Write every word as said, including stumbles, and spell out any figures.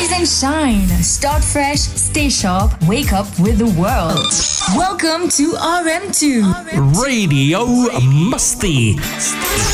Rise and shine. Start fresh, stay sharp, wake up with the world. Welcome to R M two Radio Musti.